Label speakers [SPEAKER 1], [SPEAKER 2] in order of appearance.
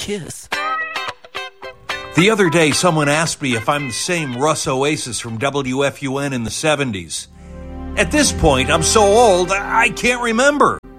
[SPEAKER 1] kiss.
[SPEAKER 2] The other day, someone asked me if I'm the same Russ Oasis from WFUN in the 70s. At this point, I'm so old, I can't remember.